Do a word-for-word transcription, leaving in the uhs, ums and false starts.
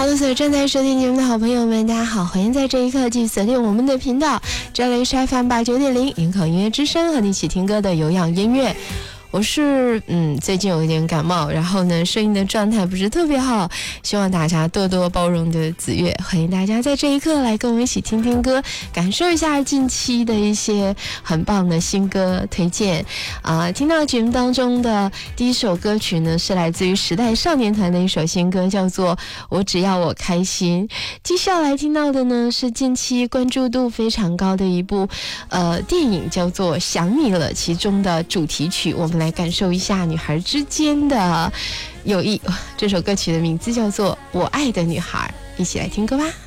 好的，所有正在收听节目的好朋友们，大家好，欢迎在这一刻继续锁定我们的频道，这里是 F M 八九点零营口音乐之声，和你一起听歌的有氧音乐。我是嗯，最近有一点感冒，然后呢，声音的状态不是特别好，希望大家多多包容的子月，欢迎大家在这一刻来跟我一起听听歌，感受一下近期的一些很棒的新歌推荐啊、呃。听到节目当中的第一首歌曲呢，是来自于时代少年团的一首新歌，叫做《我只要我开心》。接下来听到的呢，是近期关注度非常高的一部呃电影，叫做《想你了》，其中的主题曲，我们来。来感受一下女孩之间的友谊。这首歌曲的名字叫做《我爱的女孩》，一起来听歌吧。